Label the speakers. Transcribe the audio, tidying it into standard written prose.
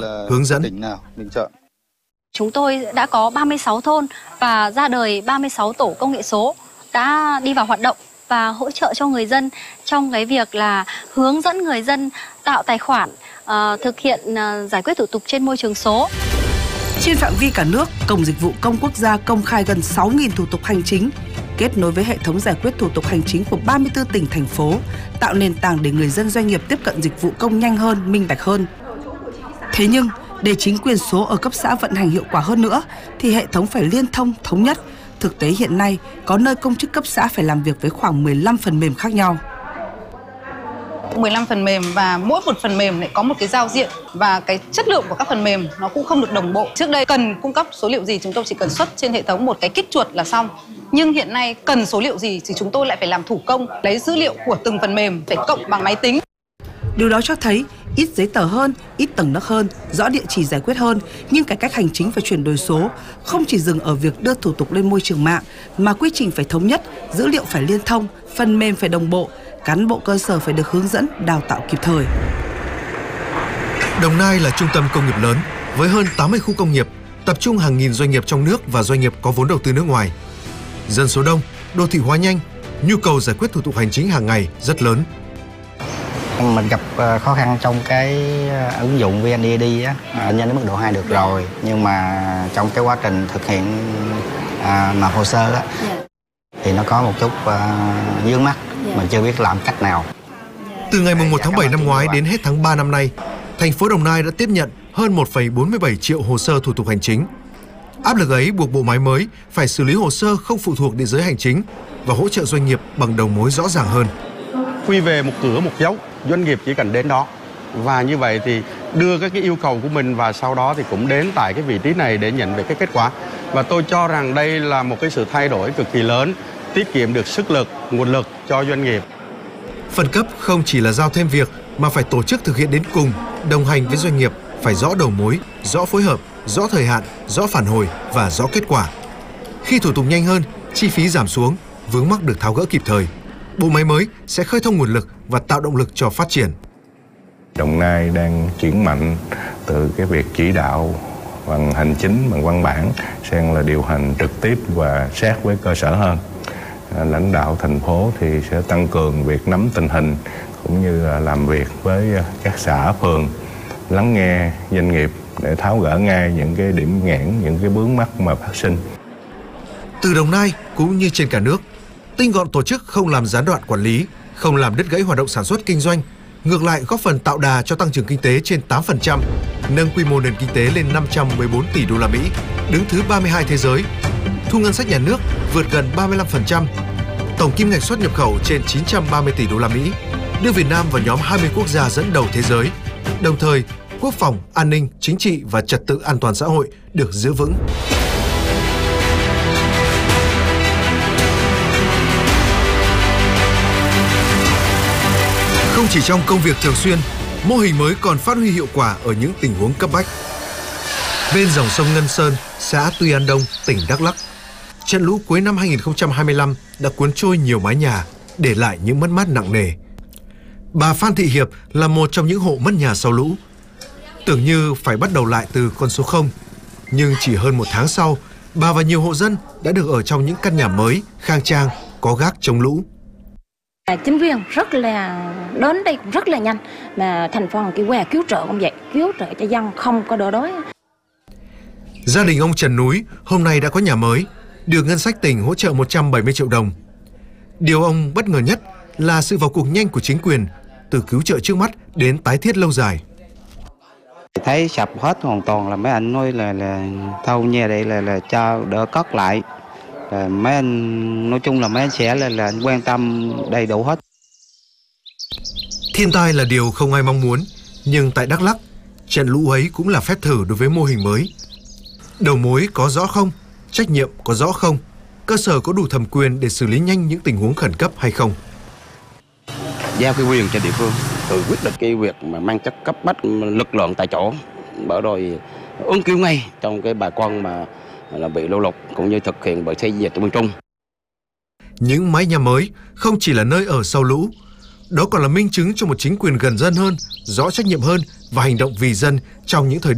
Speaker 1: hướng dẫn.
Speaker 2: Tỉnh nào mình chọn.
Speaker 3: Chúng tôi đã có 36 thôn và ra đời 36 tổ công nghệ số đã đi vào hoạt động và hỗ trợ cho người dân trong cái việc là hướng dẫn người dân tạo tài khoản, thực hiện giải quyết thủ tục trên môi trường số.
Speaker 4: Trên phạm vi cả nước, Cổng Dịch vụ Công Quốc gia công khai gần 6.000 thủ tục hành chính, kết nối với hệ thống giải quyết thủ tục hành chính của 34 tỉnh, thành phố, tạo nền tảng để người dân doanh nghiệp tiếp cận dịch vụ công nhanh hơn, minh bạch hơn. Thế nhưng, để chính quyền số ở cấp xã vận hành hiệu quả hơn nữa, thì hệ thống phải liên thông, thống nhất. Thực tế hiện nay, có nơi công chức cấp xã phải làm việc với khoảng 15 phần mềm khác nhau.
Speaker 5: 15 phần mềm và mỗi một phần mềm lại có một cái giao diện và cái chất lượng của các phần mềm nó cũng không được đồng bộ. Trước đây cần cung cấp số liệu gì chúng tôi chỉ cần xuất trên hệ thống một cái kích chuột là xong. Nhưng hiện nay cần số liệu gì thì chúng tôi lại phải làm thủ công, lấy dữ liệu của từng phần mềm phải cộng bằng máy tính.
Speaker 4: Điều đó cho thấy ít giấy tờ hơn, ít tầng nấc hơn, rõ địa chỉ giải quyết hơn, nhưng cải cách hành chính và chuyển đổi số không chỉ dừng ở việc đưa thủ tục lên môi trường mạng, mà quy trình phải thống nhất, dữ liệu phải liên thông, phần mềm phải đồng bộ, cán bộ cơ sở phải được hướng dẫn, đào tạo kịp thời.
Speaker 1: Đồng Nai là trung tâm công nghiệp lớn với hơn 80 khu công nghiệp, tập trung hàng nghìn doanh nghiệp trong nước và doanh nghiệp có vốn đầu tư nước ngoài. Dân số đông, đô thị hóa nhanh, nhu cầu giải quyết thủ tục hành chính hàng ngày rất lớn.
Speaker 6: Mình gặp khó khăn trong cái ứng dụng VNeD á, lên đến mức độ 2 được rồi, nhưng mà trong cái quá trình thực hiện nộp hồ sơ á, thì nó có một chút vướng mắc, mình chưa biết làm cách nào.
Speaker 1: Từ ngày 1 tháng 7 năm ngoái đến hết tháng 3 năm nay, thành phố Đồng Nai đã tiếp nhận hơn 1,47 triệu hồ sơ thủ tục hành chính. Áp lực ấy buộc bộ máy mới phải xử lý hồ sơ không phụ thuộc địa giới hành chính và hỗ trợ doanh nghiệp bằng đầu mối rõ ràng hơn.
Speaker 2: Quy về một cửa một dấu, doanh nghiệp chỉ cần đến đó. Và như vậy thì đưa các cái yêu cầu của mình và sau đó thì cũng đến tại cái vị trí này để nhận về cái kết quả. Và tôi cho rằng đây là một cái sự thay đổi cực kỳ lớn, tiết kiệm được sức lực, nguồn lực cho doanh nghiệp.
Speaker 1: Phân cấp không chỉ là giao thêm việc mà phải tổ chức thực hiện đến cùng, đồng hành với doanh nghiệp, phải rõ đầu mối, rõ phối hợp, rõ thời hạn, rõ phản hồi và rõ kết quả. Khi thủ tục nhanh hơn, chi phí giảm xuống, vướng mắc được tháo gỡ kịp thời, bộ máy mới sẽ khơi thông nguồn lực và tạo động lực cho phát triển.
Speaker 7: Đồng Nai đang chuyển mạnh từ cái việc chỉ đạo bằng hành chính, bằng văn bản sang là điều hành trực tiếp và sát với cơ sở hơn. Lãnh đạo thành phố thì sẽ tăng cường việc nắm tình hình cũng như là làm việc với các xã phường, lắng nghe doanh nghiệp để tháo gỡ ngay những cái điểm nghẽn, những cái vướng mắc mà phát sinh.
Speaker 1: Từ Đồng Nai cũng như trên cả nước, tinh gọn tổ chức không làm gián đoạn quản lý, không làm đứt gãy hoạt động sản xuất kinh doanh, ngược lại góp phần tạo đà cho tăng trưởng kinh tế trên 8%, nâng quy mô nền kinh tế lên 514 tỷ đô la Mỹ, đứng thứ 32 thế giới. Thu ngân sách nhà nước vượt gần 35%, tổng kim ngạch xuất nhập khẩu trên 930 tỷ đô la Mỹ, đưa Việt Nam vào nhóm 20 quốc gia dẫn đầu thế giới. Đồng thời, quốc phòng, an ninh, chính trị và trật tự an toàn xã hội được giữ vững. Không chỉ trong công việc thường xuyên, mô hình mới còn phát huy hiệu quả ở những tình huống cấp bách. Bên dòng sông Ngân Sơn, xã Tuy An Đông, tỉnh Đắk Lắk, trận lũ cuối năm 2025 đã cuốn trôi nhiều mái nhà, để lại những mất mát nặng nề. Bà Phan Thị Hiệp là một trong những hộ mất nhà sau lũ. Tưởng như phải bắt đầu lại từ con số 0, nhưng chỉ hơn một tháng sau, bà và nhiều hộ dân đã được ở trong những căn nhà mới, khang trang, có gác chống lũ.
Speaker 8: Chính quyền rất là đến đây cũng rất là nhanh, mà thành phố cái què cứu trợ cũng vậy, cứu trợ cho dân không có đỡ đói.
Speaker 1: Gia đình ông Trần Núi hôm nay đã có nhà mới, được ngân sách tỉnh hỗ trợ 170 triệu đồng. Điều ông bất ngờ nhất là sự vào cuộc nhanh của chính quyền, từ cứu trợ trước mắt đến tái thiết lâu dài.
Speaker 6: Thấy sập hết hoàn toàn là mấy anh nói là thâu nhà đây là cho đỡ cất lại. Mấy anh nói chung là mấy anh sẽ là quan tâm đầy đủ hết.
Speaker 1: Thiên tai là điều không ai mong muốn, nhưng tại Đắk Lắk, trận lũ ấy cũng là phép thử đối với mô hình mới. Đầu mối có rõ không? Trách nhiệm có rõ không? Cơ sở có đủ thẩm quyền để xử lý nhanh những tình huống khẩn cấp hay không?
Speaker 9: Giao cái quyền cho địa phương, tự quyết định cái việc mà mang chất cấp bách lực lượng tại chỗ, bởi rồi ứng cứu ngay trong cái bà con mà là bị lũ lụt cũng như thực hiện bởi xây dựng bên Trung.
Speaker 1: Những mái nhà mới không chỉ là nơi ở sau lũ, đó còn là minh chứng cho một chính quyền gần dân hơn, rõ trách nhiệm hơn và hành động vì dân trong những thời điểm